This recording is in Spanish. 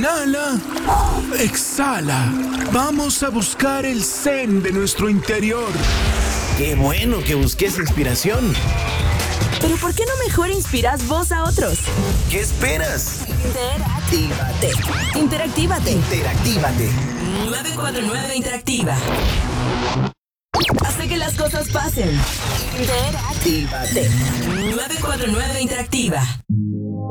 Inhala. Exhala. Vamos a buscar el zen de nuestro interior. ¡Qué bueno que busques inspiración! Pero ¿por qué no mejor inspiras vos a otros? ¿Qué esperas? Interactívate. 949 Interactiva. Hace que las cosas pasen. Interactívate. 949 Interactiva.